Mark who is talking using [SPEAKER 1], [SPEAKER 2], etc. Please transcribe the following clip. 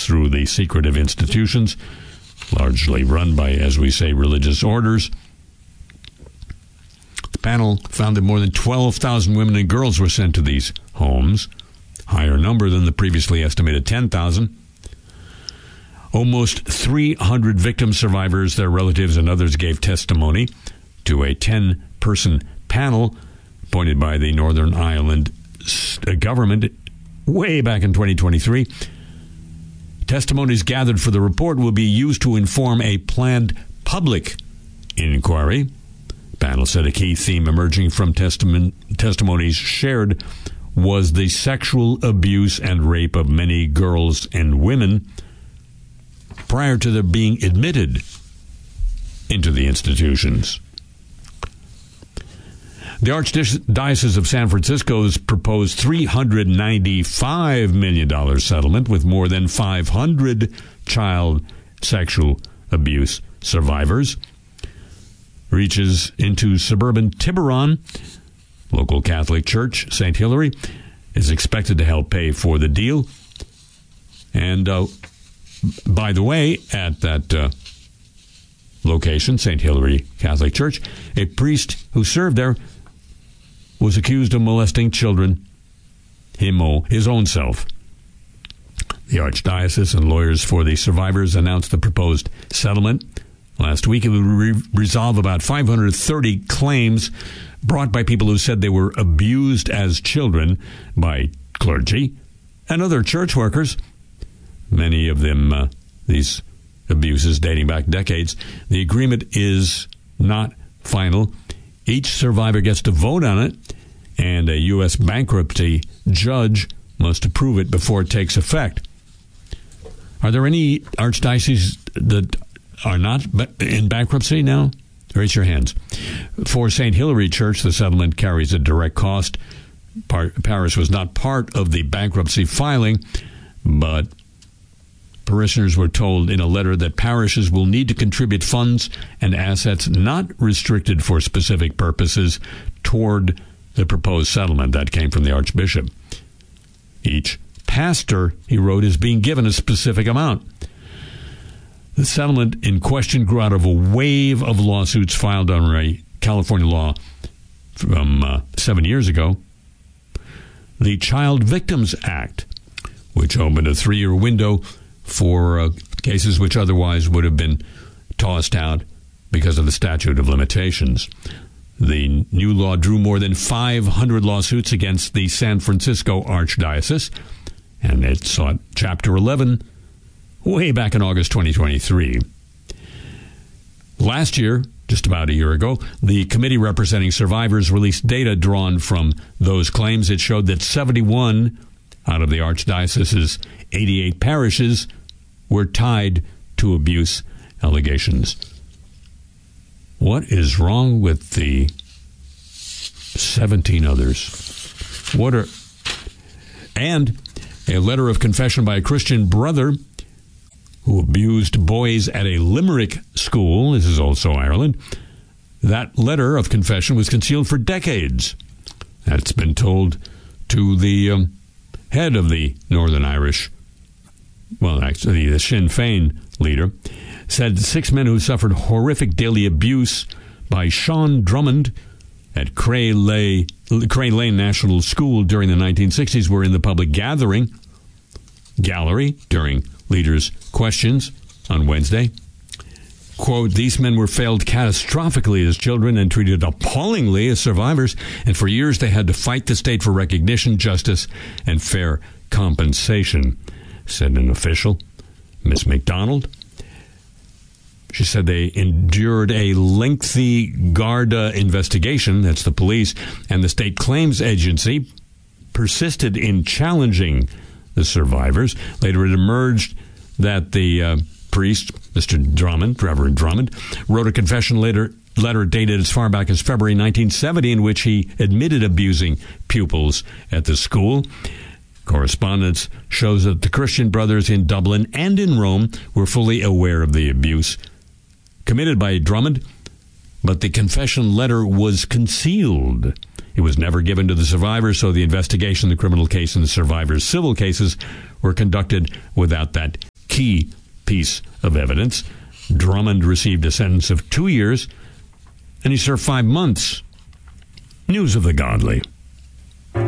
[SPEAKER 1] through the secretive institutions, largely run by, as we say, religious orders. The panel found that more than 12,000 women and girls were sent to these homes, higher number than the previously estimated 10,000. Almost 300 victim survivors, their relatives, and others gave testimony to a 10-person panel appointed by the Northern Ireland government way back in 2023. Testimonies gathered for the report will be used to inform a planned public inquiry. The panel said a key theme emerging from testimonies shared was the sexual abuse and rape of many girls and women prior to their being admitted into the institutions. The Archdiocese of San Francisco's proposed $395 million settlement with more than 500 child sexual abuse survivors reaches into suburban Tiburon. Local Catholic Church, St. Hilary, is expected to help pay for the deal. And by the way, at that location, St. Hilary Catholic Church, a priest who served there was accused of molesting children, his own self. The Archdiocese and lawyers for the survivors announced the proposed settlement last week. It would resolve about 530 claims brought by people who said they were abused as children by clergy and other church workers. Many of them, these abuses dating back decades. The agreement is not final. Each survivor gets to vote on it, and a U.S. bankruptcy judge must approve it before it takes effect. Are there any archdioceses that are not in bankruptcy now? Raise your hands. For St. Hilary Church, the settlement carries a direct cost. Parish was not part of the bankruptcy filing, but parishioners were told in a letter that parishes will need to contribute funds and assets not restricted for specific purposes toward the proposed settlement. That came from the Archbishop. Each pastor, he wrote, is being given a specific amount. The settlement in question grew out of a wave of lawsuits filed under a California law from 7 years ago, the Child Victims Act, which opened a 3-year window for cases which otherwise would have been tossed out because of the statute of limitations. The new law drew more than 500 lawsuits against the San Francisco Archdiocese, and it sought Chapter 11 way back in August 2023. Last year, just about a year ago, the committee representing survivors released data drawn from those claims. It showed that 71 out of the Archdiocese's 88 parishes were tied to abuse allegations. What is wrong with the 17 others? And a letter of confession by a Christian brother who abused boys at a Limerick school. This is also Ireland. That letter of confession was concealed for decades. That's been told to the head of the Northern Irish, well, actually the Sinn Féin leader, said 6 men who suffered horrific daily abuse by Sean Drummond at Cray Lane National School during the 1960s were in the public gallery during leaders' questions on Wednesday. Quote, these men were failed catastrophically as children and treated appallingly as survivors, and for years they had to fight the state for recognition, justice, and fair compensation, said an official, Miss McDonald. She said they endured a lengthy Garda investigation, that's the police, and the state claims agency persisted in challenging the survivors. Later it emerged that the priest, Mr. Drummond, Reverend Drummond, wrote a confession letter dated as far back as February 1970 in which he admitted abusing pupils at the school. Correspondence shows that the Christian brothers in Dublin and in Rome were fully aware of the abuse committed by Drummond, but the confession letter was concealed. It was never given to the survivors, so the investigation, the criminal case, and the survivors' civil cases were conducted without that key piece of evidence. Drummond received a sentence of 2 years, and he served 5 months. News of the Godly.